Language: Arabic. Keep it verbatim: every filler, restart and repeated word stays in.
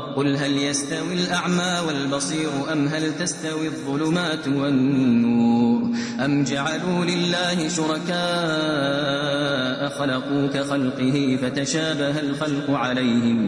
قل هل يستوي الأعمى والبصير أم هل تستوي الظلمات والنور أم جعلوا لله شركاء خلقوا كخلقه فتشابه الخلق عليهم